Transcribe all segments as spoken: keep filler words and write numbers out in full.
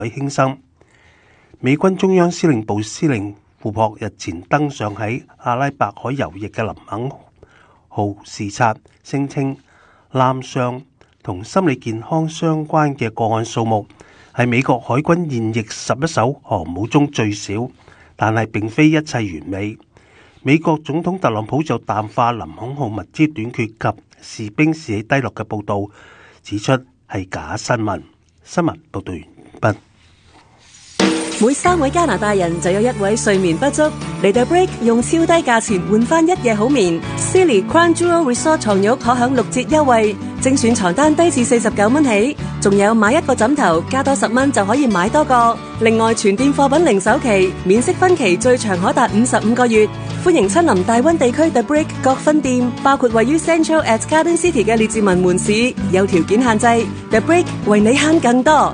輕生。美軍中央司令部司令庫珀日前登上喺阿拉伯海游弋嘅林肯號視察，聲稱濫傷同心理健康相關嘅個案數目係美國海軍現役十一艘航母中最少，但係並非一切完美。美國總統特朗普就淡化林肯號物資短缺及士兵士氣低落嘅報導，指出係假新聞。新聞報導完畢。 每三位加拿大人就有一位睡眠不足，嚟到 Break 用超低價錢換翻一夜好眠。Silly Crown Jewel Resort 床褥可享六折優惠，精選床單低至四十九蚊起，仲有買一個枕頭加多十蚊就可以買多個。另外全店貨品零首期，免息分期最長可達五十五個月。歡迎親臨大溫地區 The Break 各分店，包括位於 Central at Garden City 嘅列治文門市，有條件限制。The Break 為你慳更多。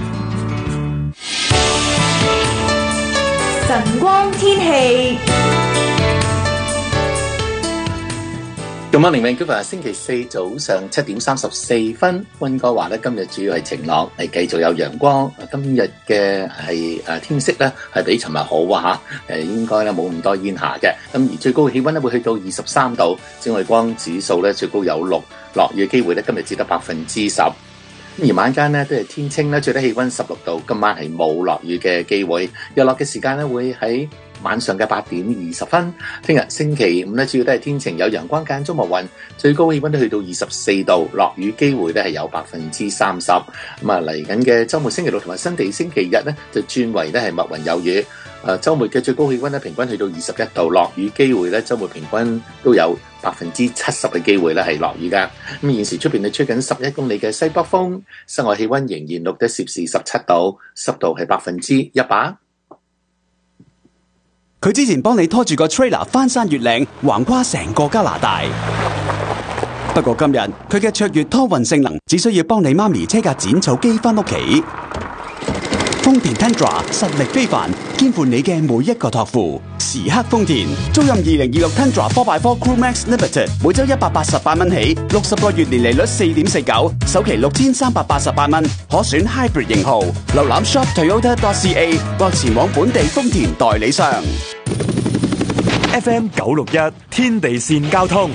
晨光天氣， 今晚凌晨今日星期四早上七點三十四分，溫哥華咧今日主要係晴朗，係繼續有陽光。今日嘅係誒天色咧係比尋日好啊吓，誒應該咧冇咁多煙霞嘅。咁而最高嘅氣溫咧會去到二十三度，紫外光指數咧最高有六，落雨嘅機會咧今日只得百分之十。而晚間咧都係天清咧，最低氣溫十六度，今晚係冇落雨嘅機會。日落嘅時間咧會喺晚上嘅八點二十分。聽日星期五咧主要都係天晴，有陽光間中密雲，最高氣溫都去到二十四度，落雨機會咧係有百分之三十。咁啊嚟緊嘅週末星期六同埋新地星期日咧就轉為咧係密雲有雨。誒週末嘅最高氣溫咧平均去到二十一度，落雨機會咧週末平均都有百分之七十嘅機會咧係落雨㗎。咁現時出邊係吹緊十一公里嘅西北風，室外氣溫仍然錄得攝氏十七度，濕度係百分之一百。 佢之前幫你拖住個 trailer 翻山越嶺，橫跨成個加拿大。不過今日佢嘅卓越拖運性能，只需要幫你媽咪車架剪草機翻屋企。豐田 Tundra 實力非凡，肩負你嘅每一個託付。時刻豐田，租賃二零二六 Tundra four by four Crew Max Limited，每周一百八十八蚊起，六十個月年利率四點四九，首期六千三百八十八蚊，可選 Hybrid 型號。瀏覽 shop toyota dot c a 或前往本地豐田代理商。 F M 九六一天地線交通。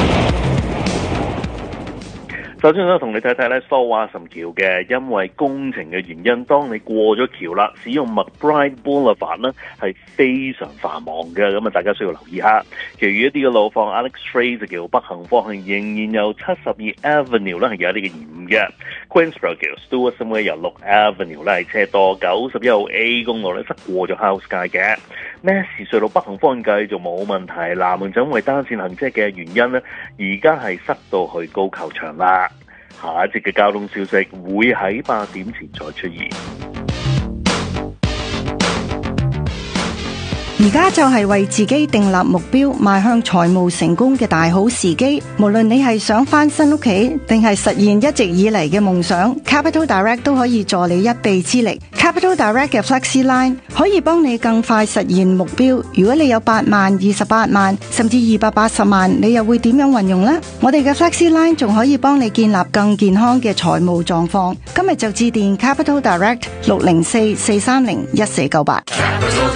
首先咧，同你睇睇咧，蘇瓦什橋嘅，因為工程嘅原因，當你過咗橋啦，使用 McBride Boulevard 咧係非常繁忙嘅，咁啊大家需要留意下。其餘一啲嘅路況 Alex Fraser 橋北行方向仍然有七十二 Avenue 咧係有一啲嘅延誤嘅 ，Queensborough 橋 Stewart Way 由六 Avenue 咧係車多，九十一號 A 公路咧塞過咗 House 街嘅。咩事隧道北行方向繼續冇問題，南門就因為單線行車嘅原因咧，而家係塞到去高球場啦。下一節嘅交通消息會喺八點前再出現。 而家就係為自己訂立目標，邁向財務成功嘅大好時機。無論你係想翻新屋企，定係實現一直以嚟嘅夢想， Capital Direct 都可以助你一臂之力。Capital Direct 嘅 Flexi Line 可以幫你更快實現目標。如果你有八萬、二十八萬，甚至二百八十萬，你又會點樣運用呢？我哋嘅 Flexi Line 仲可以幫你建立更健康嘅財務狀況。今日就致電 Capital Direct 六零四四三零一四九八。